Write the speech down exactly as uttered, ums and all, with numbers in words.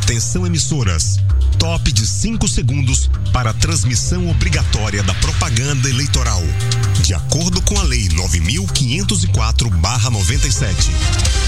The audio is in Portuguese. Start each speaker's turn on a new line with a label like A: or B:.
A: Atenção, emissoras. Top de cinco segundos para a transmissão obrigatória da propaganda eleitoral. De acordo com a Lei nove mil quinhentos e quatro barra noventa e sete.